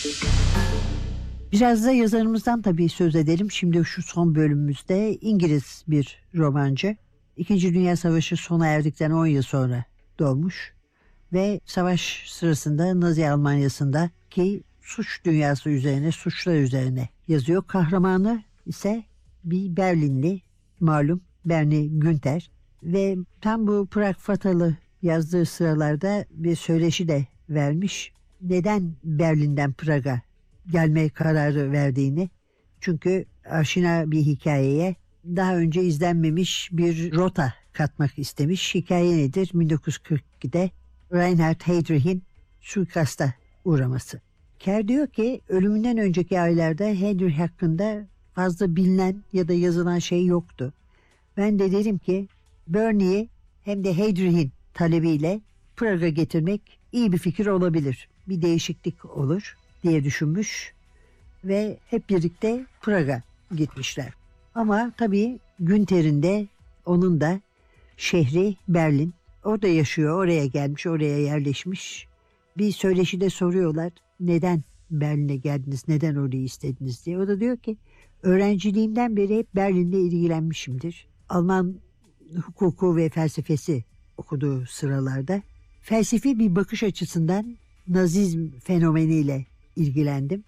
Biraz da yazarımızdan tabii söz edelim. Şimdi şu son bölümümüzde İngiliz bir romancı. İkinci Dünya Savaşı sona erdikten 10 yıl sonra doğmuş. Ve savaş sırasında Nazi Almanya'sındaki suç dünyası üzerine, suçlar üzerine yazıyor. Kahramanı ise bir Berlinli, malum Bernie Günther. Ve tam bu Prag Fatal'ı yazdığı sıralarda bir söyleşi de vermiş. Neden Berlin'den Prag'a gelme kararı verdiğini. Çünkü aşina bir hikayeye daha önce izlenmemiş bir rota katmak istemiş. Hikaye nedir? 1942'de Reinhard Heydrich'in suikasta uğraması. Kerr diyor ki ölümünden önceki aylarda Heydrich hakkında fazla bilinen ya da yazılan şey yoktu. Ben de dedim ki Bernie'yi hem de Heydrich'in talebiyle Prag'a getirmek iyi bir fikir olabilir. Bir değişiklik olur diye düşünmüş ve hep birlikte Prag'a gitmişler. Ama tabii Günther'in de onun da şehri Berlin. Orada yaşıyor, oraya gelmiş, oraya yerleşmiş. Bir söyleşide soruyorlar neden Berlin'e geldiniz, neden orayı istediniz diye. O da diyor ki öğrenciliğimden beri hep Berlin'le ilgilenmişimdir. Alman hukuku ve felsefesi okuduğu sıralarda felsefi bir bakış açısından Nazizm fenomeniyle ilgilendim.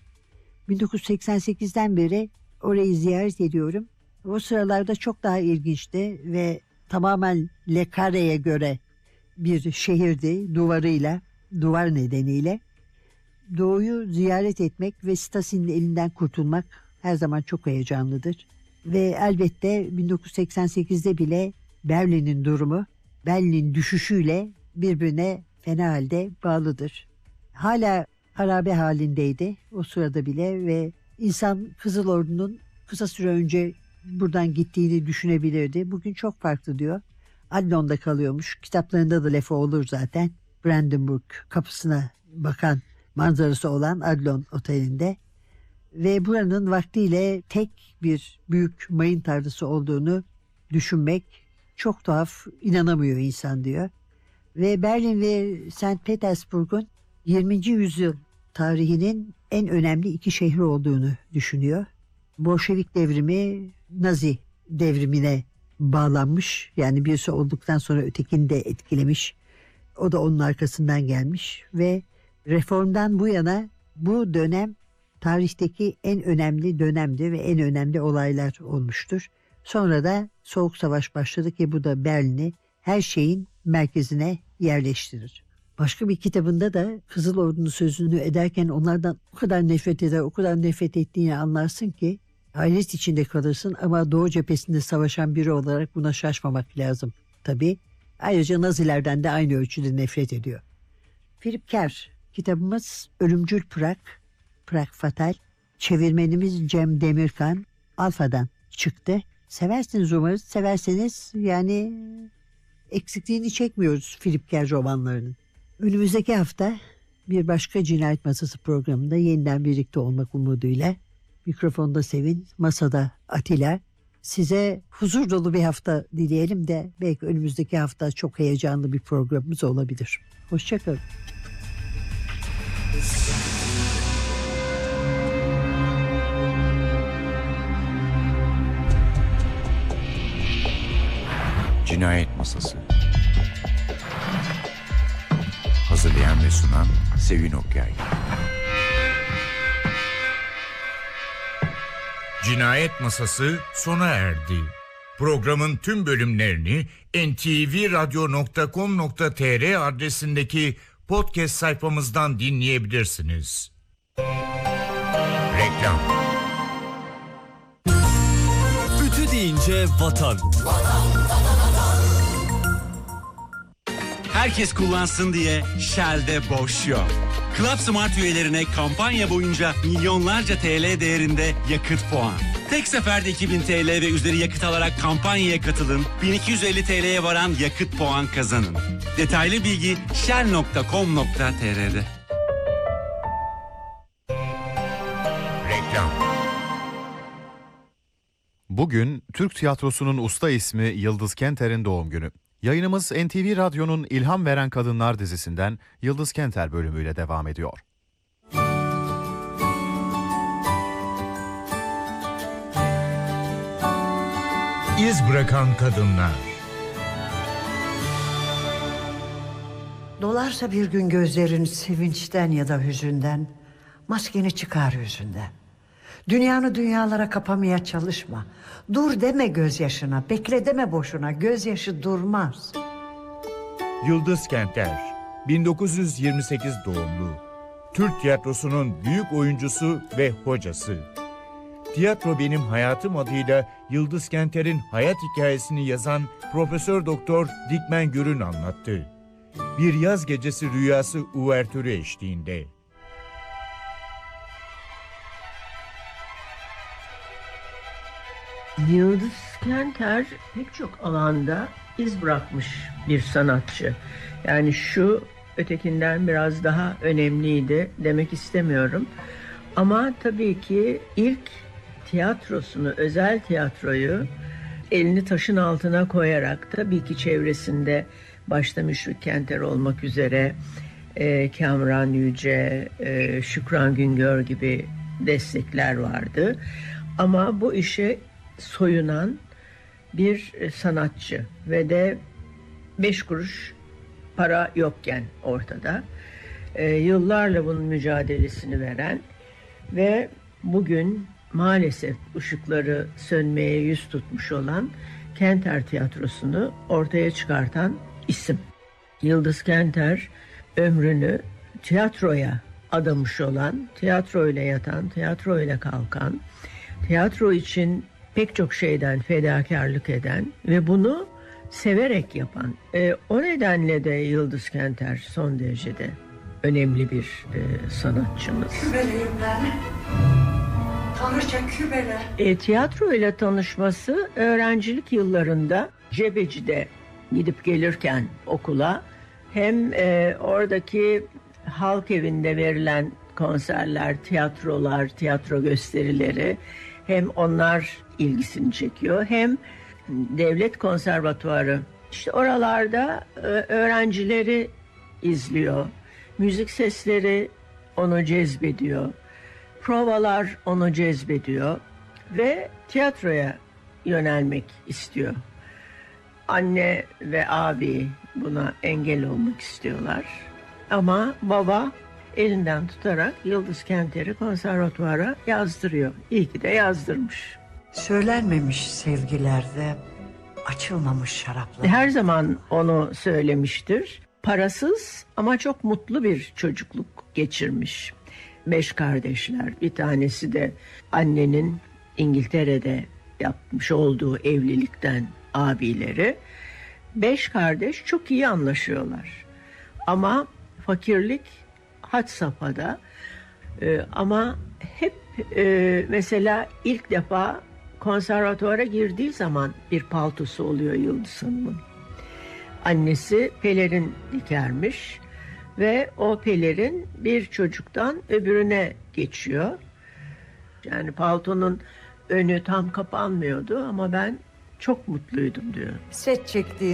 1988'den beri orayı ziyaret ediyorum. O sıralarda çok daha ilginçti ve tamamen Le Carre'ye göre bir şehirdi duvarıyla, duvar nedeniyle. Doğu'yu ziyaret etmek ve Stasi'nin elinden kurtulmak her zaman çok heyecanlıdır. Ve elbette 1988'de bile Berlin'in durumu, Berlin'in düşüşüyle birbirine fena halde bağlıdır. Hala harabe halindeydi o sırada bile ve insan Kızıl Ordu'nun kısa süre önce buradan gittiğini düşünebilirdi. Bugün çok farklı diyor. Adlon'da kalıyormuş. Kitaplarında da lafı olur zaten. Brandenburg kapısına bakan manzarası olan Adlon Oteli'nde. Ve buranın vaktiyle tek bir büyük mayın tarlası olduğunu düşünmek çok tuhaf, inanamıyor insan diyor. Ve Berlin ve St. Petersburg'un 20. yüzyıl tarihinin en önemli iki şehri olduğunu düşünüyor. Bolşevik devrimi Nazi devrimine bağlanmış. Yani birisi olduktan sonra ötekini de etkilemiş. O da onun arkasından gelmiş ve reformdan bu yana bu dönem tarihteki en önemli dönemdi ve en önemli olaylar olmuştur. Sonra da Soğuk Savaş başladı ki bu da Berlin'i her şeyin merkezine yerleştirir. Başka bir kitabında da Kızıl Ordu'nun sözünü ederken onlardan o kadar nefret eder, o kadar nefret ettiğini anlarsın ki hayret içinde kalırsın ama Doğu cephesinde savaşan biri olarak buna şaşmamak lazım tabii. Ayrıca Nazilerden de aynı ölçüde nefret ediyor. Philip Kerr kitabımız Ölümcül Prag, Prag Fatal. Çevirmenimiz Cem Demirkan Alfa'dan çıktı. Seversiniz umarız. Severseniz yani eksikliğini çekmiyoruz Philip Kerr romanlarının. Önümüzdeki hafta bir başka Cinayet Masası programında yeniden birlikte olmak umuduyla mikrofonda Sevin, masada Atilla. Size huzur dolu bir hafta dileyelim de belki önümüzdeki hafta çok heyecanlı bir programımız olabilir. Hoşçakalın. Cinayet Masası. Hazırlayan ve sunan Sevin Okyay. Cinayet Masası sona erdi. Programın tüm bölümlerini ntvradio.com.tr adresindeki podcast sayfamızdan dinleyebilirsiniz. Reklam. Ütü deyince vatan. Herkes kullansın diye Shell'de boş yok. Club Smart üyelerine kampanya boyunca milyonlarca TL değerinde yakıt puan. Tek seferde 2000 TL ve üzeri yakıt alarak kampanyaya katılın. 1250 TL'ye varan yakıt puan kazanın. Detaylı bilgi shell.com.tr'de. Reklam. Bugün Türk tiyatrosunun usta ismi Yıldız Kenter'in doğum günü. Yayınımız NTV Radyo'nun İlham Veren Kadınlar dizisinden Yıldız Kenter bölümüyle devam ediyor. İz bırakan kadınlar. Dolarsa bir gün gözlerin sevinçten ya da hüzünden, maskeni çıkar yüzünden. Dünyanı dünyalara kapamaya çalışma. Dur deme gözyaşına, bekle deme boşuna, gözyaşı durmaz. Yıldız Kenter, 1928 doğumlu. Türk tiyatrosunun büyük oyuncusu ve hocası. Tiyatro Benim Hayatım adıyla Yıldız Kenter'in hayat hikayesini yazan Profesör Doktor Dikmen Gür'ün anlattı. Bir yaz gecesi rüyası uvertürü eşliğinde. Yıldız Kenter pek çok alanda iz bırakmış bir sanatçı. Yani şu ötekinden biraz daha önemliydi demek istemiyorum. Ama tabii ki ilk tiyatrosunu, özel tiyatroyu elini taşın altına koyarak, tabii ki çevresinde başta Müşfik Kenter olmak üzere Kamran Yüce, Şükran Güngör gibi destekler vardı. Ama bu işe soyunan bir sanatçı ve de 5 kuruş para yokken ortada yıllarla bunun mücadelesini veren ve bugün maalesef ışıkları sönmeye yüz tutmuş olan Kenter Tiyatrosu'nu ortaya çıkartan isim. Yıldız Kenter ömrünü tiyatroya adamış olan, tiyatroyla yatan, tiyatroyla kalkan, tiyatro için pek çok şeyden fedakarlık eden ve bunu severek yapan. O nedenle de Yıldız Kenter son derecede önemli bir sanatçımız. Kübeleyim ben. Tanrıça kübele. Tiyatro ile tanışması öğrencilik yıllarında Cebeci'de gidip gelirken okula hem oradaki halk evinde verilen konserler, tiyatrolar, tiyatro gösterileri hem onlar ilgisini çekiyor hem devlet konservatuvarı. İşte oralarda öğrencileri izliyor. Müzik sesleri onu cezbediyor. Provalar onu cezbediyor ve tiyatroya yönelmek istiyor. Anne ve abi buna engel olmak istiyorlar. Ama baba elinden tutarak Yıldız Kenter'i konservatuvara yazdırıyor. İyi ki de yazdırmış. Söylenmemiş sevgilerde açılmamış şaraplar. Her zaman onu söylemiştir. Parasız ama çok mutlu bir çocukluk geçirmiş. 5 kardeşler, bir tanesi de annenin İngiltere'de yapmış olduğu evlilikten abileri. 5 kardeş çok iyi anlaşıyorlar. Ama fakirlik had safhada. Ama hep mesela ilk defa konservatuvara girdiği zaman bir paltosu oluyor Yıldız Hanım'ın. Annesi pelerin dikermiş ve o pelerin bir çocuktan öbürüne geçiyor. Yani paltonun önü tam kapanmıyordu ama ben çok mutluydum diyor. Set çektiğim